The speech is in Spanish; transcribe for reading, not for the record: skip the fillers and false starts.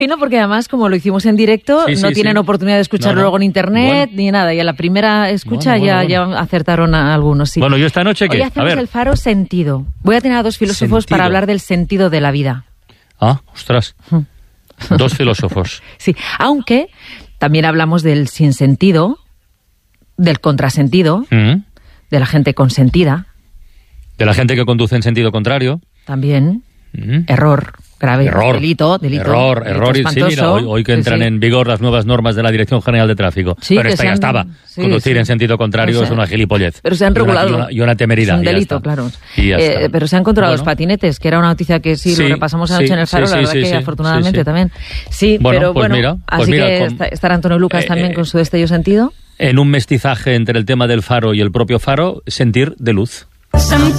Y no, porque además, como lo hicimos en directo, no tienen oportunidad de escucharlo luego en internet, ni nada. Y a la primera escucha ya acertaron a algunos, sí. Bueno, ¿yo esta noche qué? Hoy hacemos el faro sentido. Voy a tener a dos filósofos para hablar del sentido de la vida. Ah, ostras. Dos filósofos. Sí, aunque también hablamos del sinsentido, del contrasentido, de la gente consentida. De la gente que conduce en sentido contrario. También. Error. Grave, delito error, sí, mira, hoy que entran en vigor las nuevas normas de la Dirección General de Tráfico, pero esta ya estaba, conducir en sentido contrario es una gilipollez. Pero se han regulado. Y una temeridad. Es un delito, claro. Y pero se han controlado los patinetes, que era una noticia que lo repasamos anoche en el Faro, la verdad que afortunadamente también. Sí, pero bueno, mira, así que estará Antonio Lucas también con su destello sentido. En un mestizaje entre el tema del Faro y el propio Faro, sentir de luz.